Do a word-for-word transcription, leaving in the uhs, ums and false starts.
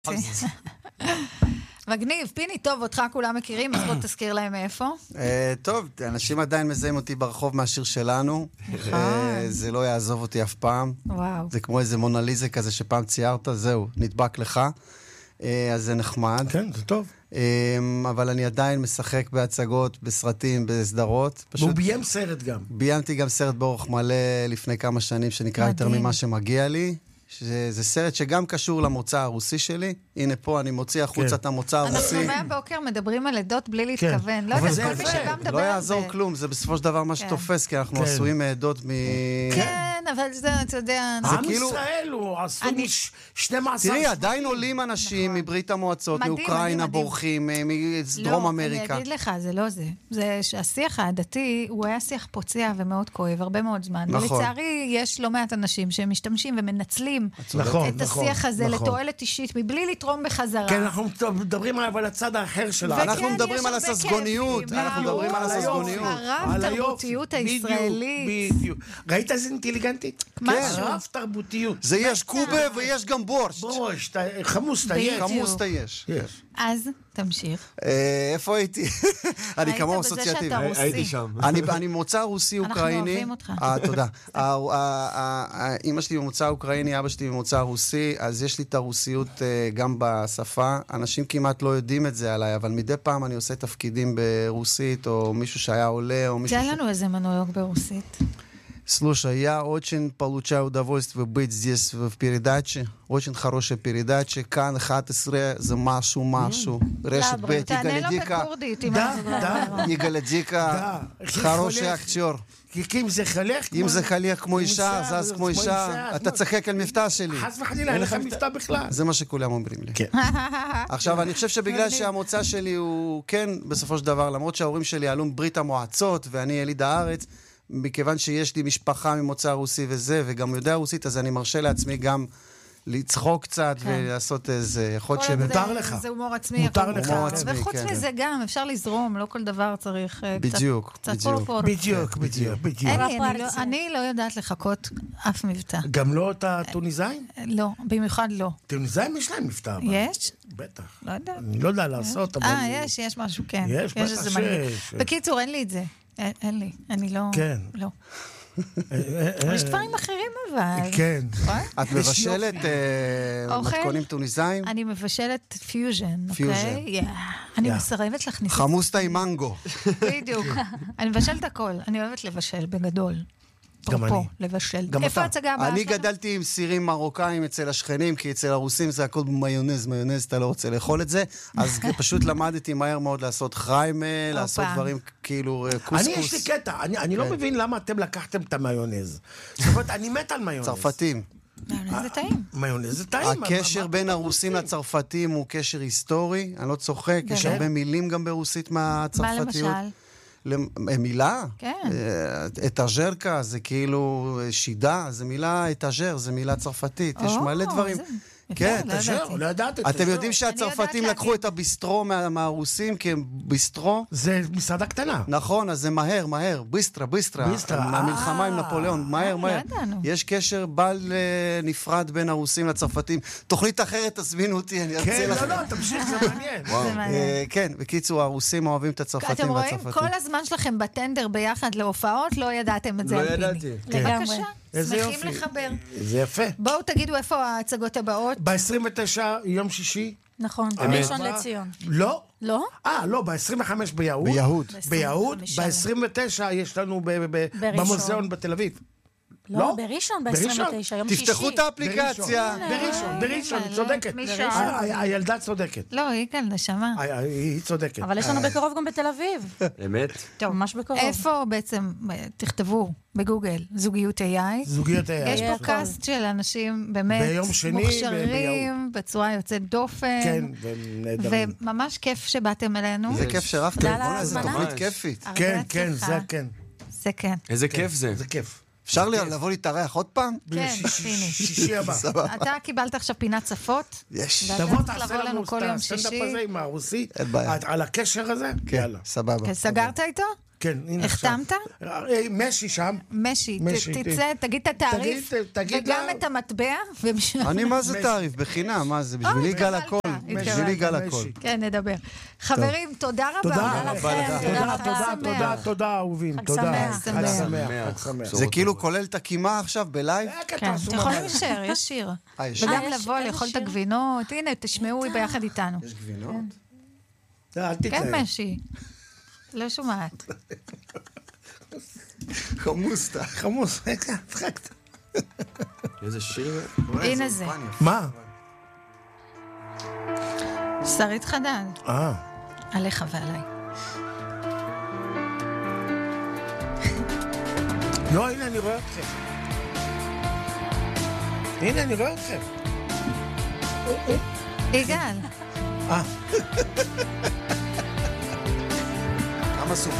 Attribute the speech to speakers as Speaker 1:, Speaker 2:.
Speaker 1: מגניב, פיני, טוב, אותך כולם מכירים, אז בוא תזכיר להם מאיפה.
Speaker 2: טוב, אנשים עדיין מזהים אותי ברחוב מהשיר שלנו. זה לא יעזוב אותי אף פעם.
Speaker 1: וואו.
Speaker 2: זה כמו איזה מונליזה כזה שפעם ציירת, זהו, נדבק לך. אז זה נחמד.
Speaker 3: כן, זה טוב.
Speaker 2: אבל אני עדיין משחק בהצגות, בסרטים, בסדרות.
Speaker 3: והוא ביים סרט גם.
Speaker 2: ביימתי גם סרט באורך מלא לפני כמה שנים, שנקרא יותר ממה שמגיע לי. זה סרט שגם קשור למוצא הרוסי שלי. הנה פה אני מוציא החוצה את המוצא הרוסי.
Speaker 1: אנחנו מהבוקר מדברים על עדות בלי להתכוון. לא יודע, כל מי שבא מדבר על זה.
Speaker 2: לא יעזור כלום, זה בסופו של דבר מה שתופס, כי אנחנו עשויים מעדות מ...
Speaker 1: כן, אבל זה, אתה יודע...
Speaker 3: עם ישראל הוא עשו שנים עשר...
Speaker 2: תראי, עדיין עולים אנשים מברית המועצות, מאוקראינה, בורחים, מדרום אמריקה.
Speaker 1: לא, אני אגיד לך, זה לא זה. זה שהשיח העדתי, הוא היה שיח פוצע ומאוד כואב, הרבה מאוד זמן. ולצערי, יש לא מעט אנשים שמשתמשים ומנצלים את השיח הזה לתועלת אישית, מבלי לתרום בחזרה.
Speaker 3: כן, אנחנו מדברים על הצד האחר שלה.
Speaker 2: אנחנו מדברים על הססגוניות. אנחנו מדברים על הססגוניות.
Speaker 1: הרב תרבותיות הישראלית.
Speaker 3: ראית איזה אינטליגנטית? רב תרבותיות.
Speaker 2: זה יש קובה ויש גם בורש.
Speaker 3: בורש, חמוסטה יש.
Speaker 2: חמוסטה יש.
Speaker 1: אז תמשיך.
Speaker 2: איפה הייתי? אני כמו אסוציאטיבי.
Speaker 4: הייתי שם.
Speaker 2: אני מוצא רוסי אוקראיני.
Speaker 1: אנחנו אוהבים אותך.
Speaker 2: תודה. אמא שלי ממוצא אוקראיני, אבא שלי ממוצא רוסי, אז יש לי את הרוסיות גם בשפה. אנשים כמעט לא יודעים את זה עליי, אבל מדי פעם אני עושה תפקידים ברוסית, או מישהו שהיה עולה, או מישהו...
Speaker 1: תן לנו איזה מונולוג ברוסית.
Speaker 2: Слушай, я очень получаю удовольствие быть здесь в передаче. Очень хорошая передача. Кан Хатисре за Машу Машу. Решет Бет Игоря Дика.
Speaker 3: Да, да.
Speaker 2: Игоря Дика. Хороший актер.
Speaker 3: אם זה חלך
Speaker 2: אם זה חלך כמו אישה, זז כמו אישה, אתה צחק על מבטא שלי.
Speaker 3: חס וחלילה, אין לך מבטא בכלל.
Speaker 2: זה מה שכולם אומרים לי. עכשיו, אני חושב שבגלל שהמוצא שלי הוא כן, בסופו של דבר, למרות שההורים שלי עלו מברית המועצות, ואני יליד הארץ, מכיוון שיש לי משפחה ממוצא רוסי וזה, וגם יודע רוסית, אז אני מרשה לעצמי גם לצחוק קצת ולעשות איזה...
Speaker 3: מותר לך.
Speaker 1: זה הומור עצמי.
Speaker 3: מותר לך.
Speaker 1: וחוץ מזה גם, אפשר לזרום, לא כל דבר צריך
Speaker 2: בדיוק,
Speaker 1: קצת פורפור.
Speaker 3: בדיוק, בדיוק, בדיוק.
Speaker 1: אני לא יודעת לחכות אף מבטא.
Speaker 3: גם לא את הטוניסאים?
Speaker 1: לא, במיוחד לא.
Speaker 3: טוניסאים יש להם מבטא.
Speaker 1: יש?
Speaker 3: בטח.
Speaker 1: לא יודעת.
Speaker 3: אני לא יודע לעשות, אבל...
Speaker 1: אה, יש, יש משהו, כן.
Speaker 3: יש, בטח שיש.
Speaker 1: בקיצור, אין לי את זה. אין לי, אני לא...
Speaker 3: כן.
Speaker 1: לא. יש דברים אחרים אבל.
Speaker 3: כן.
Speaker 2: את מבשלת מתכונים טוניסאים?
Speaker 1: אני מבשלת פיוז'ן, אוקיי? אני מסרבת להכניס...
Speaker 2: חמוסטה עם מנגו.
Speaker 1: בדיוק. אני מבשלת הכל. אני אוהבת לבשל בגדול.
Speaker 3: גם אני.
Speaker 1: לבשל. איפה הצגה הבאה?
Speaker 2: אני גדלתי עם סירים מרוקאים אצל השכנים, כי אצל הרוסים זה הכל מיונז, מיונז, אתה לא רוצה לאכול את זה, אז פשוט למדתי מהר מאוד לעשות חיימה, לעשות דברים כאילו קוסקוס.
Speaker 3: אני יש לי קטע, אני לא מבין למה אתם לקחתם את המיונז. זאת אומרת, אני מת על מיונז.
Speaker 2: צרפתים.
Speaker 1: מיונז זה טעים.
Speaker 3: מיונז זה טעים.
Speaker 2: הקשר בין הרוסים לצרפתים הוא קשר היסטורי, אני לא צוחק, יש הרבה מילים גם ברוסית מהצרפתיות.
Speaker 1: מה למשל?
Speaker 2: מילה?
Speaker 1: כן.
Speaker 2: אתאז'רקה, זה כאילו שידה, זה מילה אתאז'ר, זה מילה צרפתית. יש מלא דברים.
Speaker 3: כן, אתאז'ר, לא ידעתי.
Speaker 2: אתם יודעים שהצרפתים לקחו את הביסטרו מהרוסים, כי הם ביסטרו?
Speaker 3: זה מסעדה קטנה.
Speaker 2: נכון, אז זה מהר, מהר, ביסטרה, ביסטרה. המלחמה עם נפוליאון, מהר, מהר. יש קשר בל נפרד בין הרוסים לצרפתים. תוכנית אחרת, תזמינו אותי, אני ארצה לכם.
Speaker 3: כן, לא, לא, תמשיך, זה מעניין.
Speaker 2: כן, בקיצור, הרוסים אוהבים את הצרפתים והצרפתים.
Speaker 1: אתם רואים, כל הזמן שלכם בטנדר ביחד להופעות, לא ידעתם את זה על פיני.
Speaker 4: לא ידעתי.
Speaker 1: בבקשה, שמחים לחבר.
Speaker 3: זה יפה.
Speaker 1: בואו תגידו איפה ההצגות הבאות.
Speaker 3: ב-עשרים ותשע יום שישי.
Speaker 1: נכון, בראשון לציון.
Speaker 3: לא.
Speaker 1: לא?
Speaker 3: אה, לא, ב-עשרים וחמש ביהוד.
Speaker 2: ביהוד.
Speaker 3: ביהוד, ב-עשרים ותשע יש לנו במוזיאון בתל אביב.
Speaker 5: לא, בראשון, ב-עשרים ותשע, יום שישי.
Speaker 2: תפתחו את האפליקציה.
Speaker 3: בראשון, בראשון, צודקת. הילדה צודקת.
Speaker 1: לא, היא כאן, נשמה.
Speaker 3: היא צודקת.
Speaker 5: אבל יש לנו בקרוב גם בתל אביב.
Speaker 4: אמת?
Speaker 1: טוב,
Speaker 5: ממש בקרוב.
Speaker 1: איפה בעצם, תכתבו בגוגל, זוגיות איי איי.
Speaker 3: זוגיות איי איי.
Speaker 1: יש פה קאסט של אנשים באמת מוכשרים, בצורה יוצאת דופן.
Speaker 3: כן,
Speaker 1: וממש כיף שבאתם אלינו.
Speaker 2: זה כיף שרפתם. זה תוכנית כיפית.
Speaker 3: כן, כן, זה כן.
Speaker 1: זה כן.
Speaker 4: איזה כיף זה.
Speaker 3: זה כיף.
Speaker 2: אפשר לבוא להתארח עוד פעם?
Speaker 1: כן, פיני.
Speaker 3: שישי הבא.
Speaker 1: אתה קיבלת עכשיו פינת צפות?
Speaker 2: יש.
Speaker 3: תבוא תעשה לנו את הסטנדאפ הזה עם הרוסי, על הקשר הזה?
Speaker 2: כן, סבבה.
Speaker 1: סגרת איתו?
Speaker 3: כן, הנה עכשיו.
Speaker 1: החתמת?
Speaker 3: משי שם.
Speaker 1: משי, תצא, תגיד את התעריף, וגם את המטבע.
Speaker 2: אני מה זה תעריף? בחינם, מה זה? בשבילי גל הכל. בשבילי גל הכל.
Speaker 1: כן, נדבר. חברים, תודה רבה.
Speaker 3: תודה לכם. תודה, תודה, תודה, תודה, אהובים. תודה.
Speaker 1: חג שמח.
Speaker 2: זה כאילו כולל את הקימה עכשיו בלייב?
Speaker 1: כן, אתם יכולים לשיר, יש שיר. וגם לבוא, לאכול את הגבינות. הנה, תשמעו ביחד איתנו.
Speaker 2: יש גבינות?
Speaker 3: אל תתלהב.
Speaker 1: כן, משי. לא שומעת.
Speaker 2: חמוסטה.
Speaker 3: חמוס, רגע, צחקת.
Speaker 2: איזה שיר.
Speaker 1: הנה זה.
Speaker 3: מה?
Speaker 1: שרית חדד.
Speaker 3: אה.
Speaker 1: עליך ועליי.
Speaker 3: לא, הנה, אני רואה אתכם. הנה, אני רואה אתכם.
Speaker 1: יגאל.
Speaker 3: אה.
Speaker 2: כמה סופרים.